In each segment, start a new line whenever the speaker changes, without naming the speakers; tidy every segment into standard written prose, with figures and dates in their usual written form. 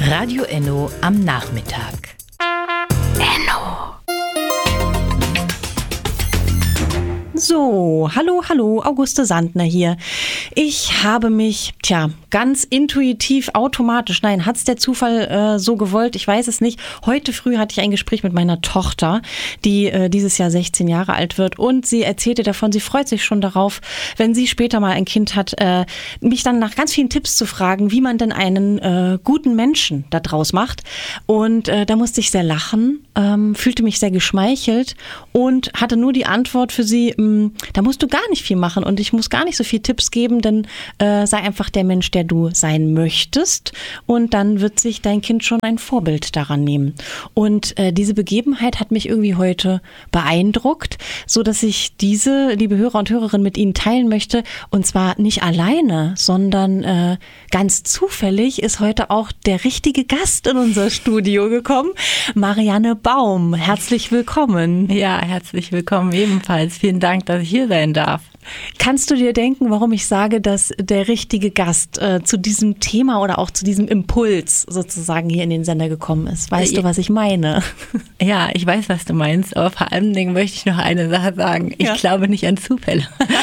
Radio Enno am Nachmittag. Enno.
So, hallo, Auguste Sandner hier. Ich habe mich, ganz intuitiv, automatisch, hat's der Zufall so gewollt, ich weiß es nicht. Heute früh hatte ich ein Gespräch mit meiner Tochter, die dieses Jahr 16 Jahre alt wird, und sie erzählte davon, sie freut sich schon darauf, wenn sie später mal ein Kind hat, mich dann nach ganz vielen Tipps zu fragen, wie man denn einen guten Menschen da draus macht. Und da musste ich sehr lachen, fühlte mich sehr geschmeichelt und hatte nur die Antwort für sie: Da musst du gar nicht viel machen und ich muss gar nicht so viel Tipps geben, denn sei einfach der Mensch, der du sein möchtest, und dann wird sich dein Kind schon ein Vorbild daran nehmen. Und diese Begebenheit hat mich irgendwie heute beeindruckt, so dass ich diese, liebe Hörer und Hörerinnen, mit Ihnen teilen möchte, und zwar nicht alleine, sondern ganz zufällig ist heute auch der richtige Gast in unser Studio gekommen, Marianne Baum. Herzlich willkommen.
Ja, herzlich willkommen ebenfalls. Vielen Dank, dass ich hier sein darf.
Kannst du dir denken, warum ich sage, dass der richtige Gast zu diesem Thema oder auch zu diesem Impuls sozusagen hier in den Sender gekommen ist? Weißt du, was ich meine?
Ja, ich weiß, was du meinst, aber vor allen Dingen möchte ich noch eine Sache sagen. Ich glaube nicht an Zufälle.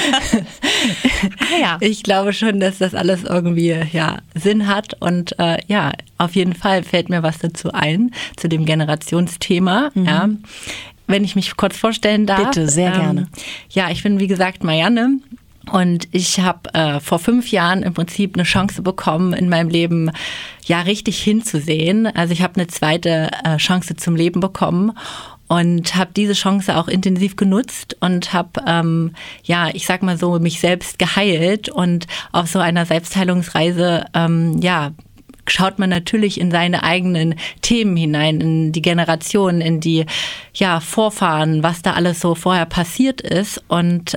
Ich glaube schon, dass das alles irgendwie Sinn hat, und auf jeden Fall fällt mir was dazu ein, zu dem Generationsthema. Wenn ich mich kurz vorstellen darf.
Bitte, sehr gerne.
Ja, ich bin wie gesagt Marianne, und ich habe vor 5 Jahren im Prinzip eine Chance bekommen, in meinem Leben richtig hinzusehen. Also ich habe eine zweite Chance zum Leben bekommen und habe diese Chance auch intensiv genutzt und habe, ich sag mal so, mich selbst geheilt. Und auf so einer Selbstheilungsreise, schaut man natürlich in seine eigenen Themen hinein, in die Generationen, in die Vorfahren, was da alles so vorher passiert ist. Und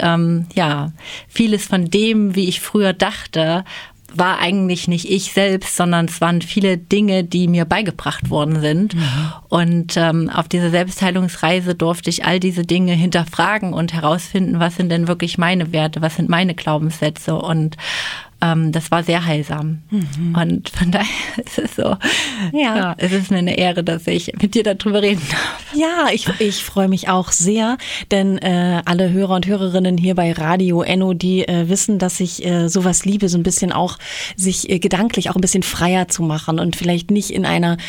vieles von dem, wie ich früher dachte, war eigentlich nicht ich selbst, sondern es waren viele Dinge, die mir beigebracht worden sind. Und auf dieser Selbstheilungsreise durfte ich all diese Dinge hinterfragen und herausfinden, was sind denn wirklich meine Werte, was sind meine Glaubenssätze, und das war sehr heilsam. Und von daher ist es so, es ist mir eine Ehre, dass ich mit dir darüber reden darf.
Ja, ich freue mich auch sehr, denn alle Hörer und Hörerinnen hier bei Radio Enno, die wissen, dass ich sowas liebe, so ein bisschen auch sich gedanklich auch ein bisschen freier zu machen und vielleicht nicht in einer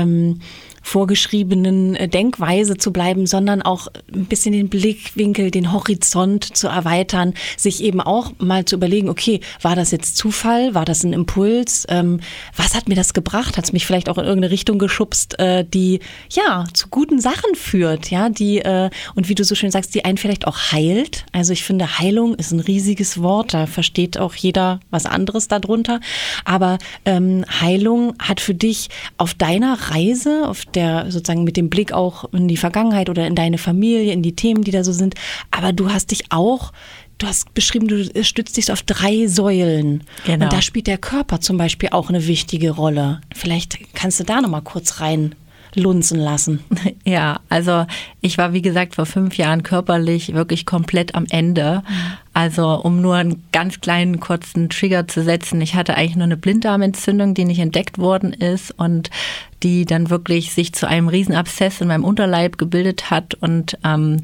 vorgeschriebenen Denkweise zu bleiben, sondern auch ein bisschen den Blickwinkel, den Horizont zu erweitern, sich eben auch mal zu überlegen, okay, war das jetzt Zufall, war das ein Impuls, was hat mir das gebracht, hat es mich vielleicht auch in irgendeine Richtung geschubst, die zu guten Sachen führt, die und wie du so schön sagst, die einen vielleicht auch heilt. Also ich finde, Heilung ist ein riesiges Wort, da versteht auch jeder was anderes darunter, aber Heilung hat für dich auf deiner Reise, auf der sozusagen mit dem Blick auch in die Vergangenheit oder in deine Familie, in die Themen, die da so sind. Aber du hast beschrieben, du stützt dich auf 3 Säulen.
Genau.
Und da spielt der Körper zum Beispiel auch eine wichtige Rolle. Vielleicht kannst du da nochmal kurz rein lunzen lassen.
Ja, also ich war, wie gesagt, vor 5 Jahren körperlich wirklich komplett am Ende. Also um nur einen ganz kleinen, kurzen Trigger zu setzen, ich hatte eigentlich nur eine Blinddarmentzündung, die nicht entdeckt worden ist und die dann wirklich sich zu einem Riesenabszess in meinem Unterleib gebildet hat und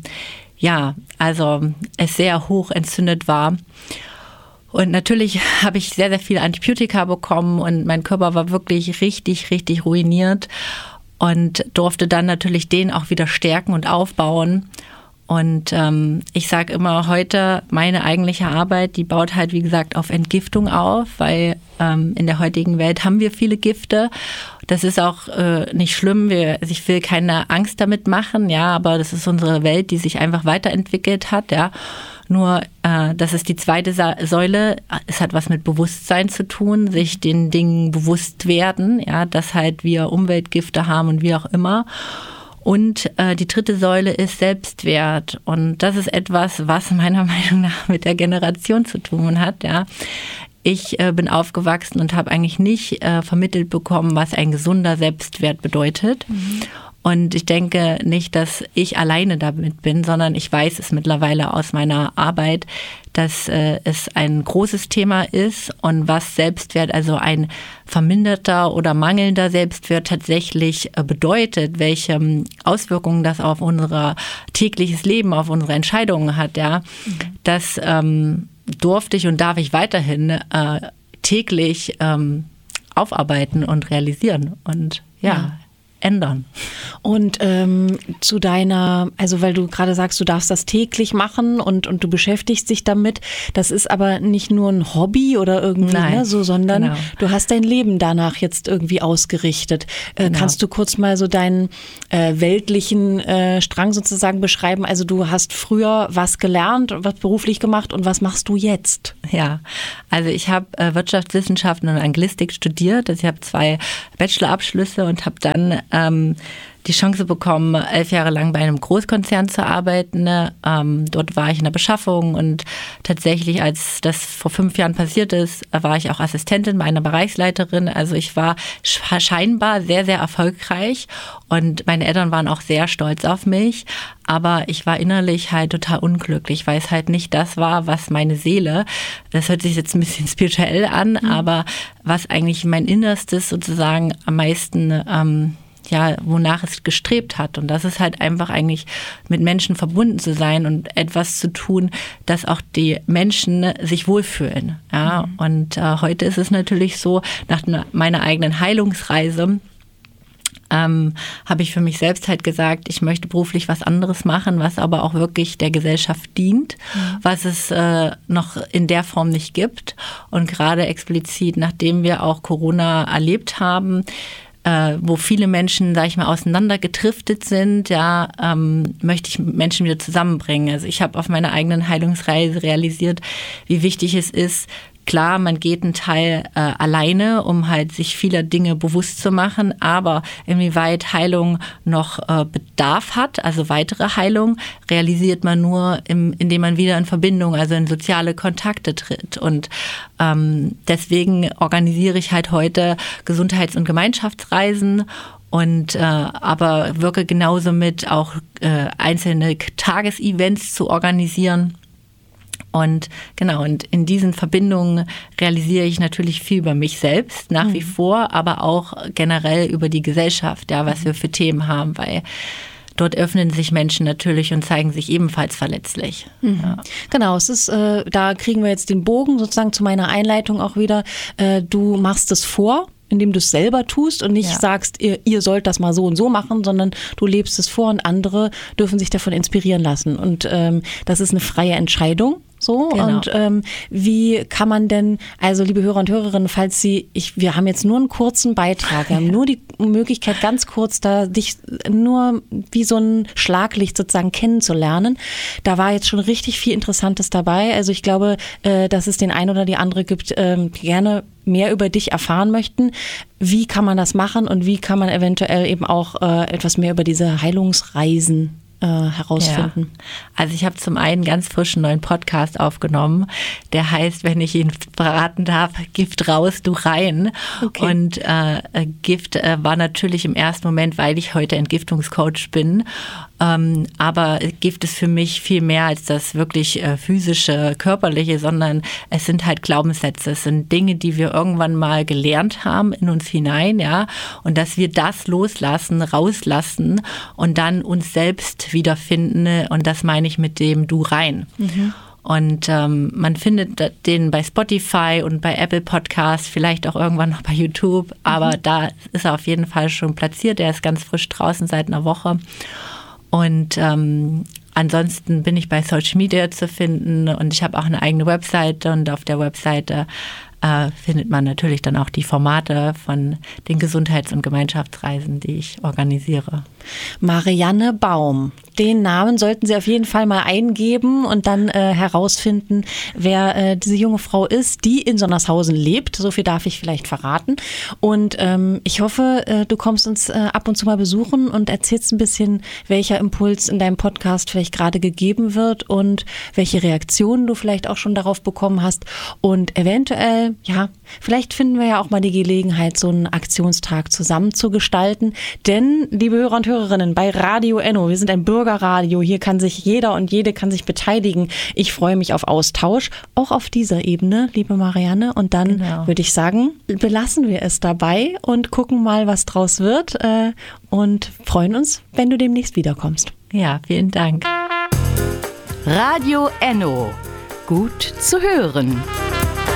also es sehr hoch entzündet war. Und natürlich habe ich sehr, sehr viele Antibiotika bekommen und mein Körper war wirklich richtig, richtig ruiniert. Und durfte dann natürlich den auch wieder stärken und aufbauen. Und ich sage immer heute, meine eigentliche Arbeit, die baut halt, wie gesagt, auf Entgiftung auf, weil in der heutigen Welt haben wir viele Gifte. Das ist auch nicht schlimm. Ich will keine Angst damit machen, aber das ist unsere Welt, die sich einfach weiterentwickelt hat, Nur, das ist die zweite Säule. Es hat was mit Bewusstsein zu tun, sich den Dingen bewusst werden, dass halt wir Umweltgifte haben und wie auch immer. Und die dritte Säule ist Selbstwert. Und das ist etwas, was meiner Meinung nach mit der Generation zu tun hat, Ich bin aufgewachsen und habe eigentlich nicht vermittelt bekommen, was ein gesunder Selbstwert bedeutet. Und ich denke nicht, dass ich alleine damit bin, sondern ich weiß es mittlerweile aus meiner Arbeit, dass es ein großes Thema ist und was Selbstwert, also ein verminderter oder mangelnder Selbstwert tatsächlich bedeutet, welche Auswirkungen das auf unser tägliches Leben, auf unsere Entscheidungen hat, ja, das durfte ich und darf ich weiterhin täglich aufarbeiten und realisieren und ändern.
Und zu deiner, also weil du gerade sagst, du darfst das täglich machen und du beschäftigst dich damit, das ist aber nicht nur ein Hobby oder irgendwie,
Nein,
sondern du hast dein Leben danach jetzt irgendwie ausgerichtet. Kannst du kurz mal so deinen weltlichen Strang sozusagen beschreiben? Also du hast früher was gelernt, was beruflich gemacht und was machst du jetzt?
Ja, also ich habe Wirtschaftswissenschaften und Anglistik studiert. Also ich habe 2 Bachelorabschlüsse und habe dann die Chance bekommen, 11 Jahre lang bei einem Großkonzern zu arbeiten. Dort war ich in der Beschaffung und tatsächlich, als das vor 5 Jahren passiert ist, war ich auch Assistentin bei einer Bereichsleiterin. Also ich war scheinbar sehr, sehr erfolgreich und meine Eltern waren auch sehr stolz auf mich. Aber ich war innerlich halt total unglücklich, weil es halt nicht das war, was meine Seele, das hört sich jetzt ein bisschen spirituell an, aber was eigentlich mein Innerstes sozusagen am meisten wonach es gestrebt hat. Und das ist halt einfach eigentlich mit Menschen verbunden zu sein und etwas zu tun, dass auch die Menschen sich wohlfühlen. Ja? Und heute ist es natürlich so, nach meiner eigenen Heilungsreise habe ich für mich selbst halt gesagt, ich möchte beruflich was anderes machen, was aber auch wirklich der Gesellschaft dient, was es noch in der Form nicht gibt. Und gerade explizit, nachdem wir auch Corona erlebt haben, wo viele Menschen, sage ich mal, auseinandergedriftet sind, möchte ich Menschen wieder zusammenbringen. Also ich habe auf meiner eigenen Heilungsreise realisiert, wie wichtig es ist. Klar, man geht einen Teil alleine, um halt sich vieler Dinge bewusst zu machen, aber inwieweit Heilung noch Bedarf hat, also weitere Heilung, realisiert man nur, indem man wieder in Verbindung, also in soziale Kontakte tritt. Und deswegen organisiere ich halt heute Gesundheits- und Gemeinschaftsreisen und aber wirke genauso mit, auch einzelne Tagesevents zu organisieren. Und genau, und in diesen Verbindungen realisiere ich natürlich viel über mich selbst nach wie vor, aber auch generell über die Gesellschaft, was wir für Themen haben, weil dort öffnen sich Menschen natürlich und zeigen sich ebenfalls verletzlich. Ja.
Genau, es ist, da kriegen wir jetzt den Bogen sozusagen zu meiner Einleitung auch wieder. Du machst es vor, indem du es selber tust und nicht sagst, ihr sollt das mal so und so machen, sondern du lebst es vor und andere dürfen sich davon inspirieren lassen. Und das ist eine freie Entscheidung. So,
genau.
Und wie kann man denn, also liebe Hörer und Hörerinnen, falls wir haben jetzt nur einen kurzen Beitrag, wir haben nur die Möglichkeit, ganz kurz da dich nur wie so ein Schlaglicht sozusagen kennenzulernen. Da war jetzt schon richtig viel Interessantes dabei. Also ich glaube, dass es den einen oder die andere gibt, die gerne mehr über dich erfahren möchten. Wie kann man das machen und wie kann man eventuell eben auch etwas mehr über diese Heilungsreisen herausfinden?
Ja. Also ich habe zum einen ganz frischen neuen Podcast aufgenommen, der heißt, wenn ich ihn verraten darf, Gift raus, du rein. Okay. Und Gift war natürlich im ersten Moment, weil ich heute Entgiftungscoach bin, aber Gift ist für mich viel mehr als das wirklich physische, körperliche, sondern es sind halt Glaubenssätze, es sind Dinge, die wir irgendwann mal gelernt haben in uns hinein, und dass wir das loslassen, rauslassen und dann uns selbst wiederfinden, und das meine ich mit dem Du rein. Und man findet den bei Spotify und bei Apple Podcasts, vielleicht auch irgendwann noch bei YouTube, aber da ist er auf jeden Fall schon platziert, der ist ganz frisch draußen seit einer Woche. Und ansonsten bin ich bei Social Media zu finden und ich habe auch eine eigene Webseite, und auf der Webseite findet man natürlich dann auch die Formate von den Gesundheits- und Gemeinschaftsreisen, die ich organisiere.
Marianne Baum Den Namen sollten Sie auf jeden Fall mal eingeben und dann herausfinden, wer diese junge Frau ist, die in Sonnershausen lebt. So viel darf ich vielleicht verraten. Und ich hoffe, du kommst uns ab und zu mal besuchen und erzählst ein bisschen, welcher Impuls in deinem Podcast vielleicht gerade gegeben wird und welche Reaktionen du vielleicht auch schon darauf bekommen hast. Und eventuell, ja, vielleicht finden wir ja auch mal die Gelegenheit, so einen Aktionstag zusammen zu gestalten. Denn, liebe Hörer und Hörerinnen, bei Radio Enno, wir sind ein Bürgerradio, hier kann sich jeder und jede kann sich beteiligen. Ich freue mich auf Austausch, auch auf dieser Ebene, liebe Marianne. Und dann würde ich sagen, belassen wir es dabei und gucken mal, was draus wird und freuen uns, wenn du demnächst wiederkommst.
Ja, vielen Dank.
Radio Enno. Gut zu hören.